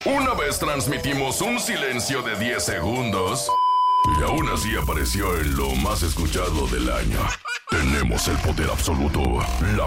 Una vez transmitimos un silencio de 10 segundos y aún así apareció en lo más escuchado del año. Tenemos el poder absoluto, la